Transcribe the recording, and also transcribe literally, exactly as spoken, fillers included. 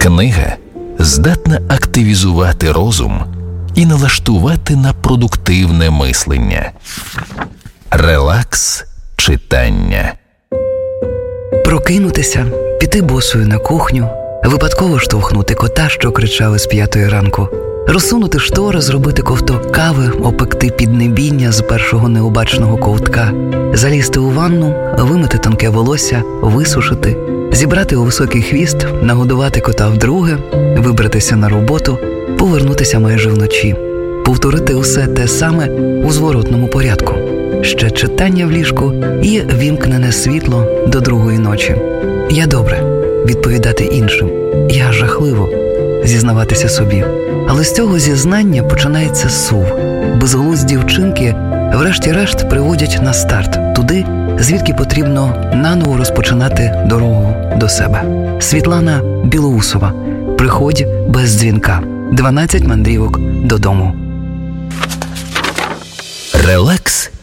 Книга здатна активізувати розум і налаштувати на продуктивне мислення. Релакс читання. Прокинутися, піти босою на кухню, випадково штовхнути кота, що кричав із п'ятої ранку, розсунути штори, зробити ковток кави, опекти піднебіння з першого необачного ковтка, залізти у ванну, вимити тонке волосся, висушити, зібрати у високий хвіст, нагодувати кота вдруге, вибратися на роботу, повернутися майже вночі, повторити усе те саме у зворотному порядку. Ще читання в ліжку і вімкнене світло до другої ночі. Я добре, відповідати іншим. Я жахливо, зізнаватися собі. Але з цього зізнання починається сув. Безглузді вчинки врешті-решт приводять на старт, туди, звідки потрібно наново розпочинати дорогу до себе. Світлана Білоусова. Приходь без дзвінка. дванадцять мандрівок додому. Релакс